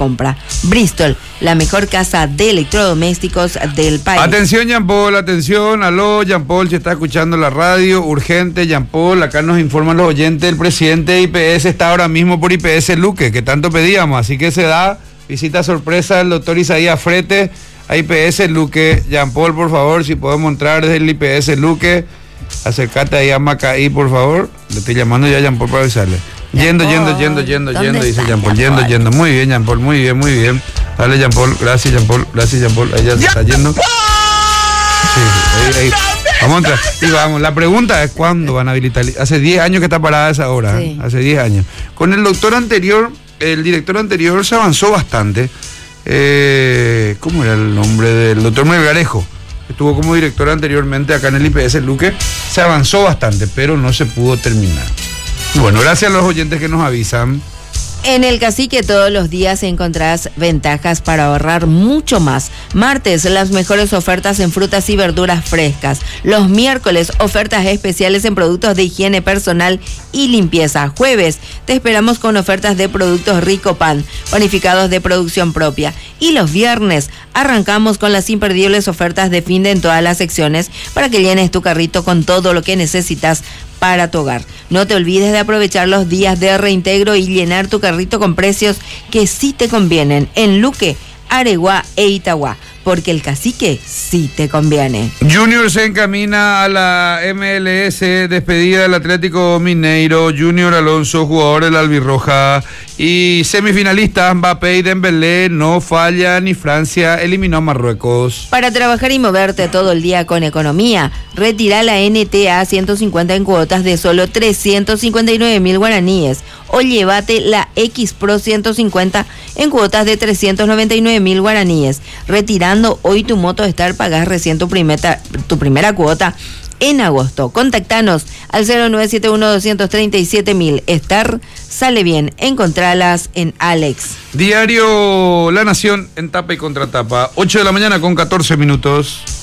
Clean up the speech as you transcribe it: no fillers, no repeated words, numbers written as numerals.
compra. Bristol, la mejor casa de electrodomésticos del país. Atención, Jean Paul, atención. Aló, Jean Paul, si está escuchando la radio, urgente, Jean Paul. Acá nos informan los oyentes, el presidente de IPS está ahora mismo por IPS Luque, que tanto pedíamos. Así que se da visita sorpresa del doctor Isaías Frete a IPS Luque. Jean Paul, por favor, si podemos entrar desde el IPS Luque, acércate ahí a Macaí, por favor. Le estoy llamando ya a Jean Paul para avisarle. Yendo, dice Jean Paul. Yendo. Muy bien, Jean Paul, muy bien. Dale, Jean Paul, gracias, Jean Paul. Ahí ya se está yendo. Sí, ahí. Vamos a entrar. Y vamos, la pregunta es ¿cuándo van a habilitar? Hace 10 años que está parada esa hora, sí. Hace 10 años. Con el director anterior se avanzó bastante. ¿Cómo era el nombre del doctor Melgarejo? Estuvo como director anteriormente acá en el IPS Luque. Se avanzó bastante, pero no se pudo terminar. Bueno, gracias a los oyentes que nos avisan. En el Cacique todos los días encontrarás ventajas para ahorrar mucho más. Martes, las mejores ofertas en frutas y verduras frescas. Los miércoles, ofertas especiales en productos de higiene personal y limpieza. Jueves, te esperamos con ofertas de productos Rico Pan, panificados de producción propia. Y los viernes, arrancamos con las imperdibles ofertas de fin de en todas las secciones para que llenes tu carrito con todo lo que necesitas para tu hogar. No te olvides de aprovechar los días de reintegro y llenar tu carrito con precios que sí te convienen en Luque, Areguá e Itagüá, porque el Cacique sí te conviene. Junior se encamina a la MLS, despedida del Atlético Mineiro. Junior Alonso, jugador del Albirroja, y semifinalistas Mbappé y Dembélé no fallan y Francia eliminó a Marruecos. Para trabajar y moverte todo el día con economía, retira la NTA 150 en cuotas de solo 359.000 guaraníes o llévate la X Pro 150 en cuotas de 399.000 guaraníes. Retirando hoy tu Moto Star, pagás recién tu primera cuota en agosto. Contactanos al 0971-237.000. Star sale bien. Encontralas en Alex. Diario La Nación en tapa y contratapa. 8 de la mañana con 14 minutos.